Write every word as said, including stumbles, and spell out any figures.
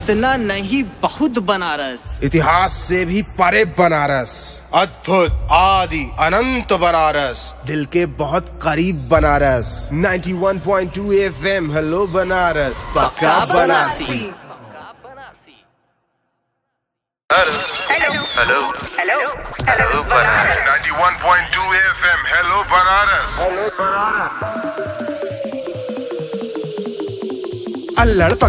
इतना नहीं बहुत बनारस, इतिहास से भी परे बनारस, अद्भुत आदि अनंत बनारस, दिल के बहुत करीब बनारस। इक्यानवे पॉइंट दो एफएम हेलो बनारस, पक्का Banarasi. Hello hello hello hello Banaras. इक्यानवे पॉइंट दो एफएम हेलो बनारस। अल्लड़